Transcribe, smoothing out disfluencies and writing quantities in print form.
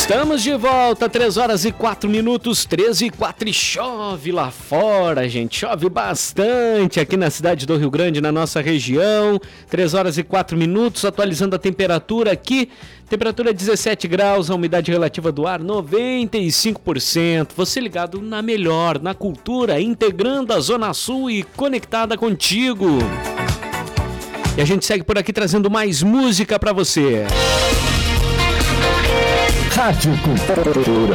Estamos de volta, 3 horas e 4 minutos, 13 e 4, e chove lá fora, gente, chove bastante aqui na cidade do Rio Grande, na nossa região, 3 horas e 4 minutos, atualizando a temperatura aqui, temperatura 17 graus, a umidade relativa do ar 95%, você ligado na melhor, na cultura, integrando a Zona Sul e conectada contigo. E a gente segue por aqui trazendo mais música pra você. Rádio Cultura.